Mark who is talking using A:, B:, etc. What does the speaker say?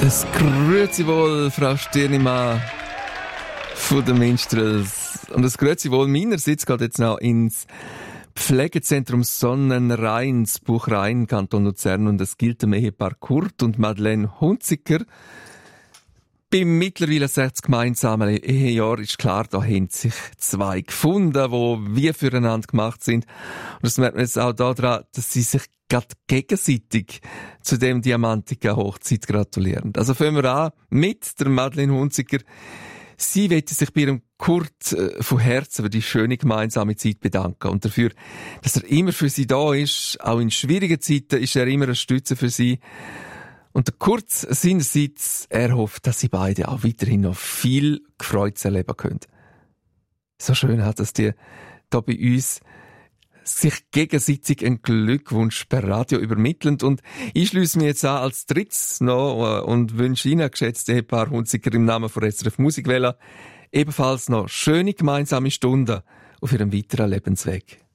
A: Es grüezi wohl, Frau Stirnimann von den Minstrels. Und das grüezi wohl meinerseits geht jetzt noch ins Pflegezentrum Sonnenrheins, Buchrhein, Kanton Luzern. Und es gilt dem Ehepaar Kurt und Madeleine Hunziker. Beim mittlerweile 60 gemeinsamen Ehejahr ist klar, da haben sich zwei gefunden, die wie füreinander gemacht sind. Und das merkt man jetzt auch daran, dass sie sich gerade gegenseitig zu dem diamantigen Hochzeit gratulieren. Also fangen wir an mit der Madeleine Hunziker. Sie wollte sich bei ihrem Kurt von Herzen für die schöne gemeinsame Zeit bedanken und dafür, dass er immer für sie da ist. Auch in schwierigen Zeiten ist er immer eine Stütze für sie. Und der Kurt seinerseits, er hofft, dass sie beide auch weiterhin noch viel Freude erleben können. So schön hat es die da bei uns sich gegenseitig einen Glückwunsch per Radio übermitteln. Und ich schließe mich jetzt an als drittes noch und wünsche Ihnen, geschätzte Ehepaar Hunziker, im Namen von SRF Musikwelle ebenfalls noch schöne gemeinsame Stunden auf Ihrem weiteren Lebensweg.